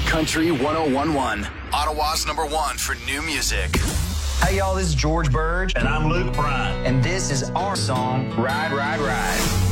Country 101.1. Ottawa's #1 for new music. Hey, y'all, this is George Burge. And I'm Luke Bryan. And this is our song, Ride, Ride, Ride.